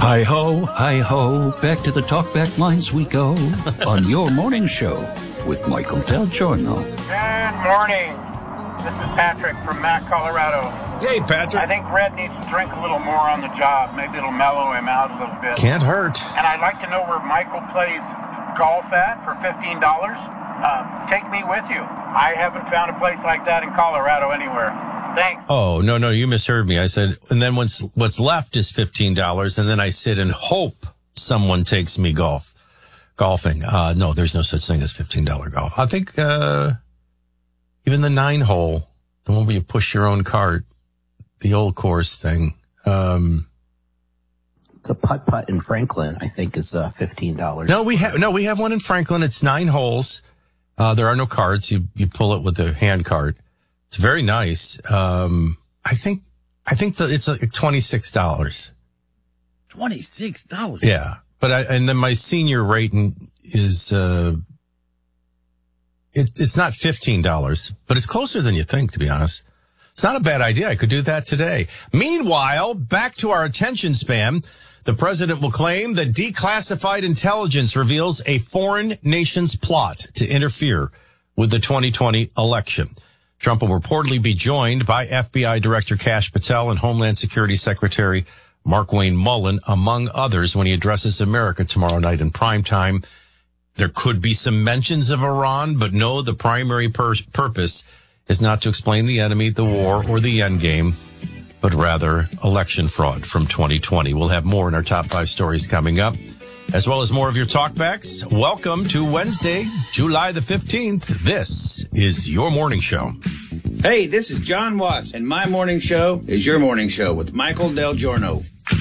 Hi-ho, back to the talkback lines we go on your morning show with Michael Del Giorno. Good morning. This is Patrick from Mac, Colorado. Hey, Patrick. I think Red needs to drink a little more on the job. Maybe it'll mellow him out a little bit. Can't hurt. And I'd like to know where Michael plays golf at for $15. Take me with you. I haven't found a place like that in Colorado anywhere. Thanks. Oh, no, you misheard me. I said, and then what's left is $15, and then I sit and hope someone takes me golfing. No, there's no such thing as $15 golf. I think even the 9-hole, the one where you push your own cart, the old course thing. The putt in Franklin, I think, is $15. No, we have one in Franklin. It's 9 holes. There are no carts. You pull it with a hand cart. It's very nice. I think that it's like $26. $26? Yeah. And then my senior rating is, it's not $15, but it's closer than you think, to be honest. It's not a bad idea. I could do that today. Meanwhile, back to our attention span. The president will claim that declassified intelligence reveals a foreign nation's plot to interfere with the 2020 election. Trump will reportedly be joined by FBI Director Kash Patel and Homeland Security Secretary Markwayne Mullin, among others, when he addresses America tomorrow night in primetime. There could be some mentions of Iran, but no, the primary purpose is not to explain the enemy, the war, or the end game, but rather election fraud from 2020. We'll have more in our top 5 stories coming up, as well as more of your talkbacks. Welcome to Wednesday, July the 15th. This is your morning show. Hey, this is John Watts, and my morning show is your morning show with Michael Del Giorno.